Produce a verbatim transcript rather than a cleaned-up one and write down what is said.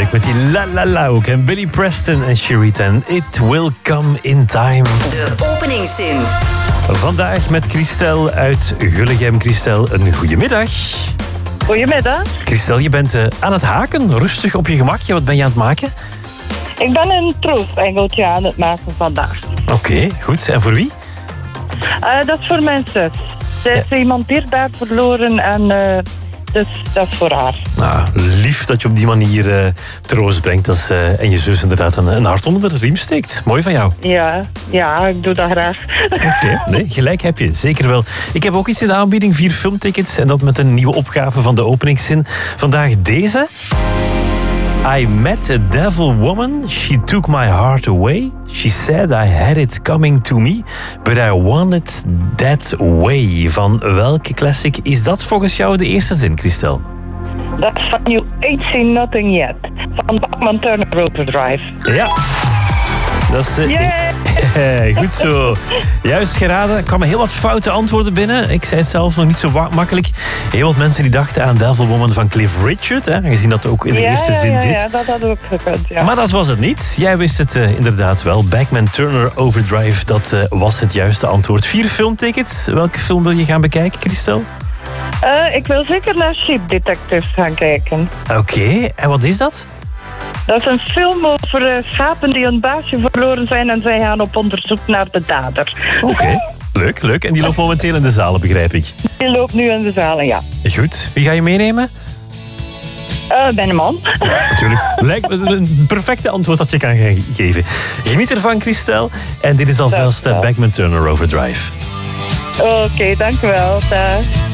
Heerlijk met die la la la ook. En Billy Preston en Sherita en It Will Come in Time. De openingszin. Vandaag met Christel uit Gullegem. Christel, een goedemiddag. Goedemiddag. Christel, je bent uh, aan het haken, rustig op je gemakje. Wat ben je aan het maken? Ik ben een troostengeltje aan het maken vandaag. Oké, okay, goed. En voor wie? Uh, dat is voor mijn zus. Ze is ja. iemand dierbaar verloren en uh, dus dat is voor haar. Nou, lief dat je op die manier uh, troost brengt. Dat is, uh, en je zus inderdaad een, een hart onder de riem steekt. Mooi van jou. Ja, ja, ik doe dat graag. Oké, okay, nee, gelijk heb je. Zeker wel. Ik heb ook iets in de aanbieding. Vier filmtickets. En dat met een nieuwe opgave van de openingszin. Vandaag deze. I met a devil woman, she took my heart away. She said I had it coming to me, but I wanted that way. Van welke classic is dat volgens jou de eerste zin, Christel? Dat is van You Ain't Seen Nothing Yet, van Bachman Turner Overdrive. Ja. Dat is uh, yeah. Goed zo. Juist geraden. Er kwamen heel wat foute antwoorden binnen. Ik zei het zelf nog niet zo wa- makkelijk. Heel wat mensen die dachten aan Devil Woman van Cliff Richard. Hè, gezien dat ook in de ja, eerste ja, zin ja, zit. Ja, dat had ook gekund. Ja. Maar dat was het niet. Jij wist het uh, inderdaad wel. Bachman Turner Overdrive, dat uh, was het juiste antwoord. Vier filmtickets. Welke film wil je gaan bekijken, Christel? Uh, ik wil zeker naar Sheep Detectives gaan kijken. Oké, okay. En wat is dat? Dat is een film over uh, schapen die een baasje verloren zijn en zij gaan op onderzoek naar de dader. Oké, okay. leuk, leuk. En die loopt momenteel in de zalen, begrijp ik. Die loopt nu in de zalen, ja. Goed. Wie ga je meenemen? Uh, mijn man. Natuurlijk. Lijkt me een perfecte antwoord dat je kan ge- geven. Geniet ervan, Christel. En dit is alvast Bachman Turner Overdrive. Oké, okay, dank u wel. Dag.